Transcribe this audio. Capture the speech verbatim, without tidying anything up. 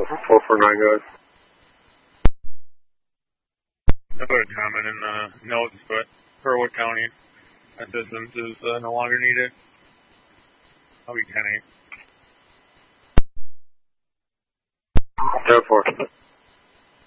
four four nine, guys. I put a comment in the notes, but Furwood County assistance is uh, no longer needed. I'll be ten eight. ten four.